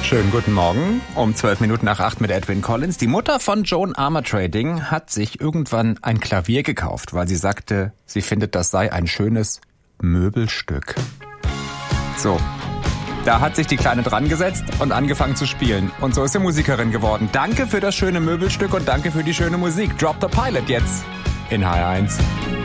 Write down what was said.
Schönen guten Morgen, um 7:12 mit Edwin Collins. Die Mutter von Joan Armatrading hat sich irgendwann ein Klavier gekauft, weil sie sagte, sie findet, das sei ein schönes Möbelstück. So, da hat sich die Kleine dran gesetzt und angefangen zu spielen. Und so ist sie Musikerin geworden. Danke für das schöne Möbelstück und danke für die schöne Musik. Drop the Pilot jetzt in HR1.